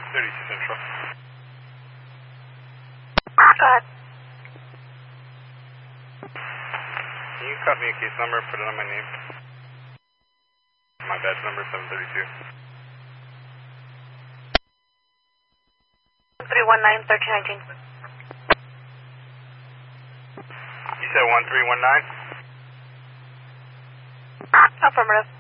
32 Central. Go ahead. Can you cut me a case number, put it on my name? My badge number, 732. 319-1319. You said 1319? Affirmative.